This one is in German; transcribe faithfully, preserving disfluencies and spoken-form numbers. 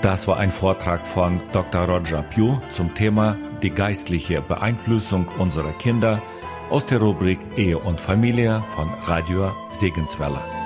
Das war ein Vortrag von Doktor Roger Pugh zum Thema die geistliche Beeinflussung unserer Kinder aus der Rubrik Ehe und Familie von Radio Segenswelle.